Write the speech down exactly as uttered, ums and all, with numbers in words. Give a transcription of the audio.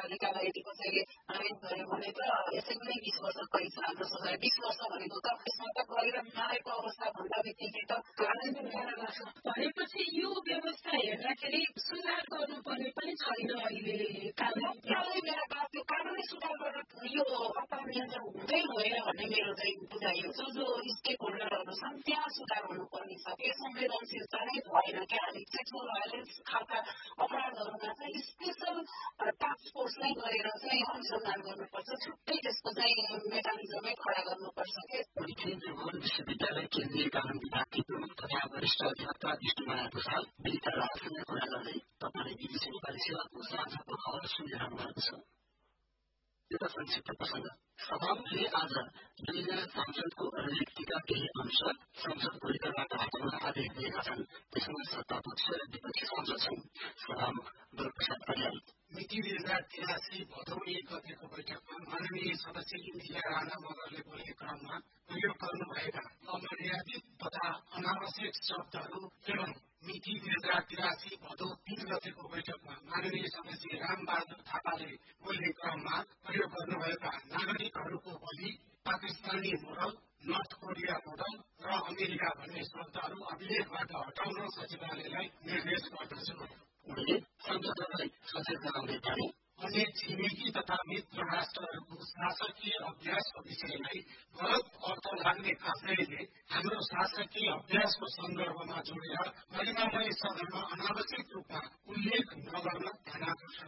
नगरपालिकालाई यदि कसैले आरोप गर्यो भने त यसै पनि बीस वर्ष कैद छ हाम्रो सजाय। बीस वर्ष भनेको त यसमा त गरेर मारेको अवस्था भन्दा बित्तिकै त कानुनको न्याय लाग्छ। भनेपछि यो व्यवस्था हेर्दाखेरि सुधार गर्नुपर्ने पनि छैन अहिले कानुन। मेरा बात यो कानुनै सुधार गर्न यो अपराध नियन्त्रण हुँदै होइन भन्ने मेरो चाहिँ बुझाइ हो। जो जो स्टेक होल्डरहरू छन् त्यहाँ सुधार हुनुपर्ने छ। त्यो संवेदनशीलता नै भएन क्या। हामी सेक्सुअल भाइलेन्स खालका अपराधहरूमा चाहिँ स्पेसल टास्क फोर्स नै गरेर चाहिँ अनुसन्धान गर्नुपर्छ। छुट्टै त्यसको चाहिँ मेकानिजमै खडा गर्नुपर्छ के। विश्वविद्यालय केन्द्रीय कानुन विभागकी प्रमुख तथा वरिष्ठ अधिवक्ता विष्णुमाया भूषाल विदिता राजसँग कुरा गर्दै तपाईँले बिबिसी नेपाली सेवाको साझाको खबर सुनिरहनु भएको छ। एउटा संक्षिप्त प्रसङ्ग। सभामुखले आज दुईजना सांसदको अभिव्यक्तिका केही अंश संसद परिसरबाट हटाउन आदेश दिएका छन्। त्यसमा सत्तापक्ष र विपक्षी सांसद छन्। सभामुख दुर्गाप्रसाद अर्याल मिति दुई हजार तिरासी भदौ एक गतेको बैठकमा माननीय सदस्य इन्दिरा राणा मगरले बोल्ने क्रममा प्रयोग गर्नुभएका अमर्यादित तथा अनावश्यक शब्दहरू एवं मिति दुई हजार तिरासी भदौ तीन गतेको बैठकमा माननीय सदस्य रामबहादुर थापाले बोल्ने क्रममा प्रयोग गर्नुभएका नागरिकहरूको बलि, Pakistani model, north Korea model र अमेरिका भन्ने शब्दहरू अभिलेखबाट हटाउन सचिवालयलाई निर्देश गर्दछु। उनले संसदलाई सचेत गराउँदै भने अनेक छिमेकी तथा मित्र राष्ट्रहरूको शासकीय अभ्यासको विषयलाई गलत अर्थ लाग्ने आशयले हाम्रो शासकीय अभ्यासको सन्दर्भमा जोडेर गरिमामय सदनमा अनावश्यक रूपमा उल्लेख नगर्न ध्यानाकर्षण